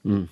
อืม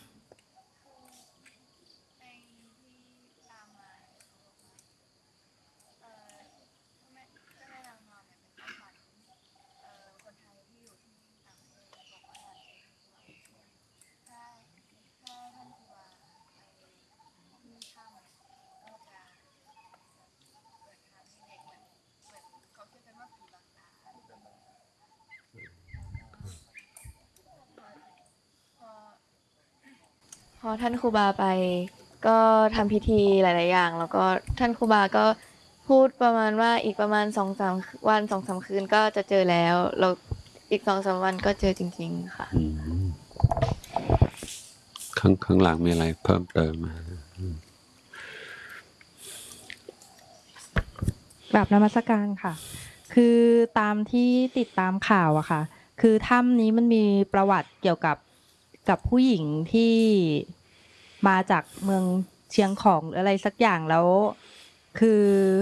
พอท่านครูบาไปก็ทำพิธีหลายๆอย่างแล้วก็ท่านครูบาก็พูดประมาณว่าอีกประมาณ2-3 วัน2-3 คืนก็จะเจอแล้วเราอีก2-3 วันก็เจอจริงๆค่ะข้างหลังมีอะไรเพิ่มเติมมากราบนมัสการค่ะคือตามที่ติดตามข่าวอะค่ะคือถ้ำนี้มันมีประวัติเกี่ยวกับผู้หญิงที่มาจากเมืองเชียงของหรืออะไรสักอย่างแล้วคือ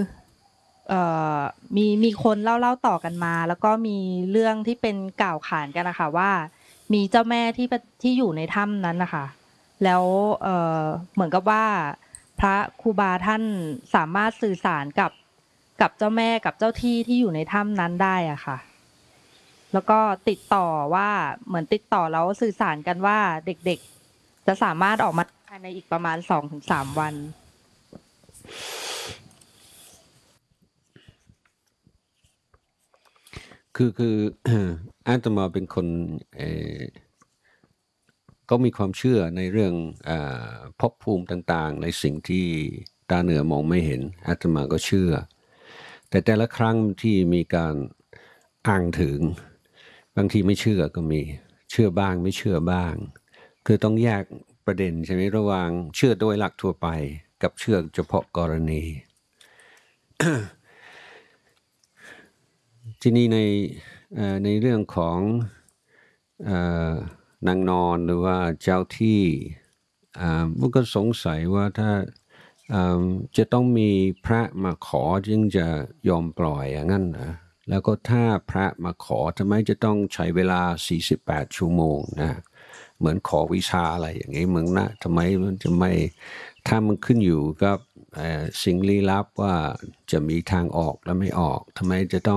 มีคนเล่าต่อกันมาแล้วก็มีเรื่องที่เป็นกล่าวขานกันนะคะว่ามีเจ้าแม่ที่อยู่ในถ้ำนั้นนะคะแล้วเหมือนกับว่าพระครูบาท่านสามารถสื่อสารกับเจ้าแม่กับเจ้าที่อยู่ในถ้ำนั้นได้อะค่ะแล้วก็ติดต่อว่าเหมือนติดต่อแล้วสื่อสารกันว่าเด็กๆจะสามารถออกมาภายในอีกประมาณ2-3 วันคือ อาตมาเป็นคนก็มีความเชื่อในเรื่องภพภูมิต่างๆในสิ่งที่ตาเหนือมองไม่เห็นอาตมาก็เชื่อแต่ละครั้งที่มีการอ้างถึงบางทีไม่เชื่อก็มีเชื่อบ้างไม่เชื่อบ้างคือต้องแยกประเด็นใช่ไหมระหว่างเชื่อโดยหลักทั่วไปกับเชื่อเฉพาะกรณี ที่นี่ในเรื่องของนางนอนหรือว่าเจ้าที่มันก็สงสัยว่าถ้าจะต้องมีพระมาขอจึงจะยอมปล่อยอย่างนั้นนะแล้วก็ถ้าพระมาขอทำไมจะต้องใช้เวลา48 ชั่วโมงนะเหมือนขอวิชาอะไรอย่างนี้มึงนะทำไมมันจะไม่ถ้ามันขึ้นอยู่กับสิ่งลี้ลับว่าจะมีทางออกและไม่ออกทำไมจะต้อง